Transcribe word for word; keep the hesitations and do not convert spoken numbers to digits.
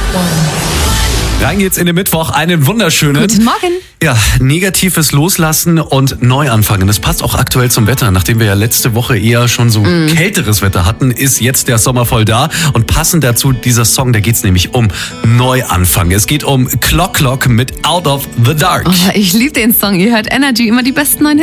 Rein geht's in den Mittwoch. Einen wunderschönen. Guten Morgen. Ja, negatives Loslassen und Neuanfangen. Das passt auch aktuell zum Wetter. Nachdem wir ja letzte Woche eher schon so mm. kälteres Wetter hatten, ist jetzt der Sommer voll da. Und passend dazu dieser Song, da geht's nämlich um Neuanfang. Es geht um Clock Clock mit Out of the Dark. Oh, ich liebe den Song. Ihr hört Energy, immer die besten neuen Hits.